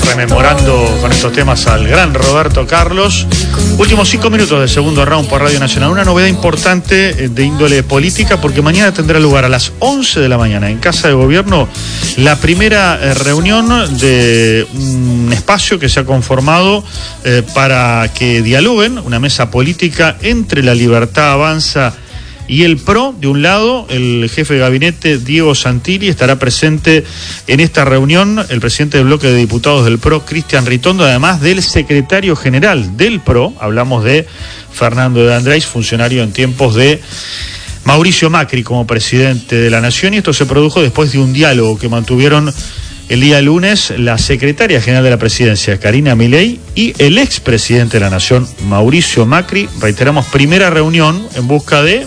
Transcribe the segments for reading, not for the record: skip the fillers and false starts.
rememorando con estos temas al gran Roberto Carlos. Últimos 5 minutos del segundo round por Radio Nacional. Una novedad importante de índole política, porque mañana tendrá lugar a las 11 de la mañana en Casa de Gobierno la primera reunión de un espacio que se ha conformado para que dialoguen, una mesa política entre La Libertad Avanza y el PRO. De un lado, el jefe de gabinete, Diego Santilli, estará presente en esta reunión, el presidente del bloque de diputados del PRO, Cristian Ritondo, además del secretario general del PRO, hablamos de Fernando de Andrés, funcionario en tiempos de Mauricio Macri como presidente de la Nación, y esto se produjo después de un diálogo que mantuvieron el día lunes la secretaria general de la presidencia, Karina Milei, y el expresidente de la Nación, Mauricio Macri. Reiteramos, primera reunión en busca de,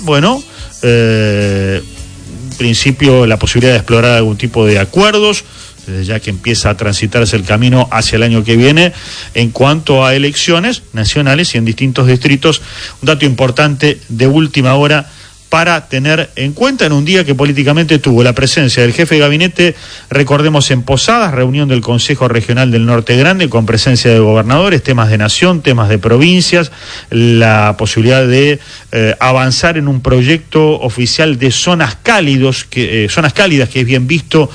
en principio la posibilidad de explorar algún tipo de acuerdos, ya que empieza a transitarse el camino hacia el año que viene en cuanto a elecciones nacionales y en distintos distritos. Un dato importante de última hora para tener en cuenta en un día que políticamente tuvo la presencia del jefe de gabinete, recordemos, en Posadas, reunión del Consejo Regional del Norte Grande con presencia de gobernadores, temas de nación, temas de provincias, la posibilidad de avanzar en un proyecto oficial de zonas cálidas, que es bien visto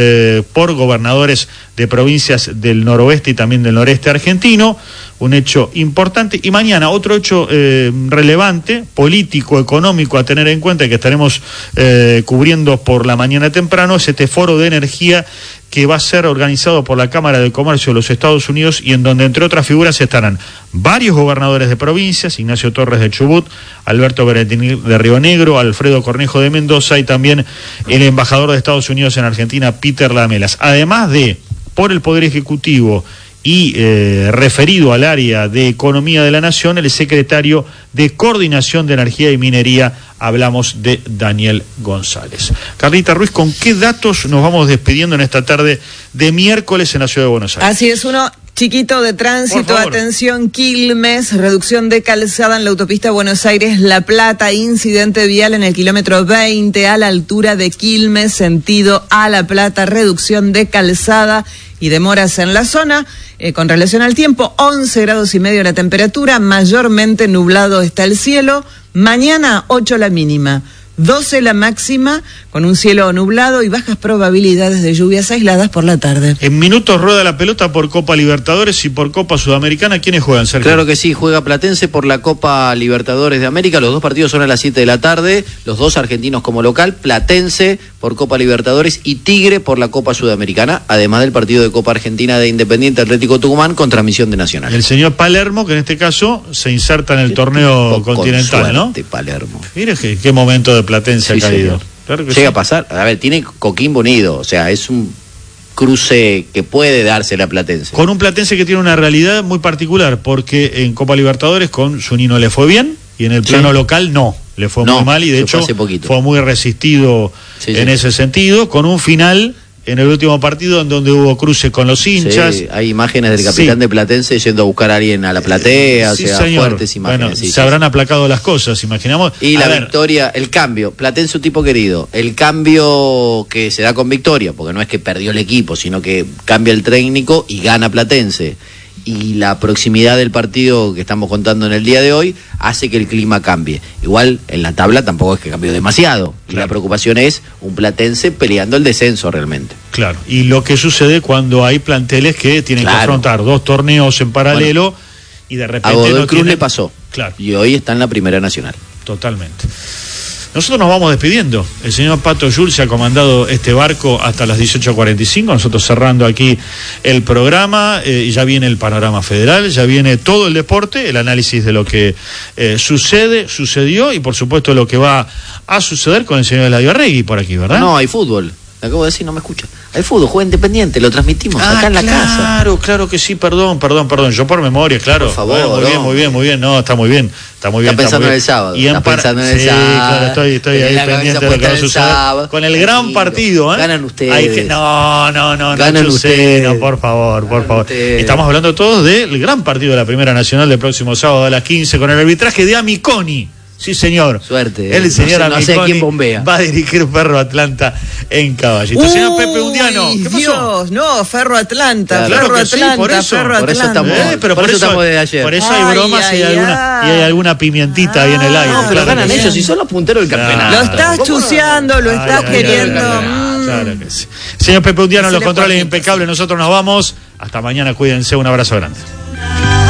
por gobernadores de provincias del noroeste y también del noreste argentino, un hecho importante. Y mañana otro hecho relevante, político, económico, a tener en cuenta, que estaremos cubriendo por la mañana temprano, es este foro de energía que va a ser organizado por la Cámara de Comercio de los Estados Unidos, y en donde, entre otras figuras, estarán varios gobernadores de provincias: Ignacio Torres de Chubut, Alberto Berretini de Río Negro, Alfredo Cornejo de Mendoza, y también el embajador de Estados Unidos en Argentina, Peter Lamelas. Además de, por el Poder Ejecutivo y referido al área de Economía de la Nación, el secretario de Coordinación de Energía y Minería, hablamos de Daniel González. Carlita Ruiz, ¿con qué datos nos vamos despidiendo en esta tarde de miércoles en la Ciudad de Buenos Aires? Así es, uno chiquito de tránsito, atención, Quilmes, reducción de calzada en la autopista Buenos Aires-La Plata, incidente vial en el kilómetro 20 a la altura de Quilmes, sentido a La Plata, reducción de calzada y demoras en la zona. Con relación al tiempo, 11 grados y medio la temperatura, mayormente nublado está el cielo. Mañana 8 la mínima, 12 la máxima, con un cielo nublado y bajas probabilidades de lluvias aisladas por la tarde. En minutos rueda la pelota por Copa Libertadores y por Copa Sudamericana. ¿Quiénes juegan, Sergio? Claro que sí, juega Platense por la Copa Libertadores de América. Los dos partidos son a las 7 de la tarde, los dos argentinos como local, Platense por Copa Libertadores y Tigre por la Copa Sudamericana, además del partido de Copa Argentina de Independiente Atlético Tucumán con transmisión de Nacional. El señor Palermo, que en este caso se inserta en el torneo continental, ¿no? Palermo. Mire qué momento de Platense ha caído. Claro que llega a pasar. A ver, tiene Coquimbo unido, o sea, es un cruce que puede darse la Platense. Con un Platense que tiene una realidad muy particular, porque en Copa Libertadores con Zunino le fue bien y en el plano local no, le fue muy mal, y de hecho fue muy resistido en ese sentido, con un final en el último partido en donde hubo cruce con los hinchas. Sí, hay imágenes del capitán de Platense yendo a buscar a alguien a la platea, fuertes imágenes. Bueno, se habrán aplacado las cosas, imaginamos. Y la victoria, el cambio, Platense un tipo querido, el cambio que se da con victoria, porque no es que perdió el equipo, sino que cambia el técnico y gana Platense. Y la proximidad del partido que estamos contando en el día de hoy hace que el clima cambie. Igual en la tabla tampoco es que cambió demasiado. Y la preocupación es un Platense peleando el descenso realmente. Claro, y lo que sucede cuando hay planteles que tienen que afrontar dos torneos en paralelo, y de repente a Godoy Cruz le pasó. Claro. Y hoy está en la Primera Nacional. Totalmente. Nosotros nos vamos despidiendo. El señor Pato Jules se ha comandado este barco hasta las 18:45. Nosotros cerrando aquí el programa. Ya viene el panorama federal, ya viene todo el deporte, el análisis de lo que sucedió y por supuesto lo que va a suceder con el señor Eladio Arregui por aquí, ¿verdad? No, hay fútbol. Acabo de decir, no me escucha. Hay fútbol, juega Independiente, lo transmitimos acá en la casa. Claro que sí, perdón. Yo por memoria, claro. Por favor. Bueno, muy bien. No, está muy bien. Está pensando en el sábado. Y pensando en el sábado. Claro, estoy ahí pendiente de lo que va a suceder. Con el gran partido, ¿eh? Ganan ustedes. No. Ganan ustedes. No, por favor. Estamos hablando todos del gran partido de la Primera Nacional del próximo sábado a las 15 con el arbitraje de Amiconi. Sí, señor. Suerte. El señor no sé quién bombea. Va a dirigir Ferro Atlanta en Caballito. Señor Pepe Undiano, ¿qué pasó? Dios, no, Ferro Atlanta, Claro Ferro que sí, Atlanta, por eso. Ferro Por eso Atlanta. estamos, Pero por eso estamos desde ayer. Por eso hay bromas y hay alguna pimientita ahí en el aire. No, pero claro ganan que sí. ellos y son los punteros del campeonato. Lo estás chuseando, lo estás queriendo. Claro que sí. Señor Pepe Undiano, los controles impecables. Nosotros nos vamos. Hasta mañana, cuídense. Un abrazo grande.